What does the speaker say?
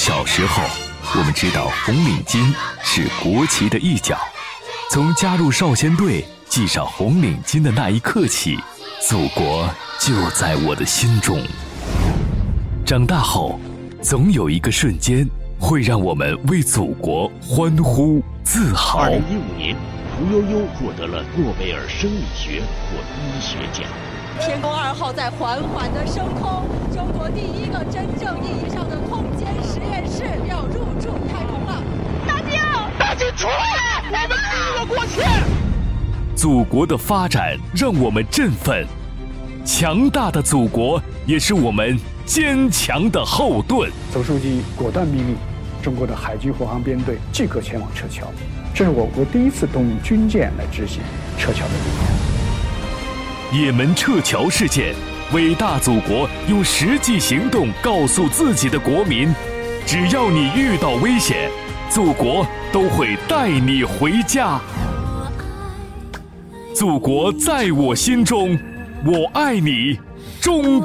小时候，我们知道红领巾是国旗的一角。从加入少先队、系上红领巾的那一刻起，祖国就在我的心中。长大后，总有一个瞬间会让我们为祖国欢呼自豪。 2015年，屠呦呦获得了诺贝尔生理学或医学奖。 天宫2号在缓缓地升空，中国第一个真正意义上的空间实验室要入驻太空了。 大金出来！我们第一个过去。 祖国的发展让我们振奋，强大的祖国也是我们坚强的后盾。 总书记果断命令中国的海军护航编队即刻前往撤侨，这是我国第一次动用军舰来执行撤侨的任务。 也门撤侨事件，伟大祖国用实际行动告诉自己的国民：只要你遇到危险，祖国都会带你回家。祖国在我心中，我爱你，中国。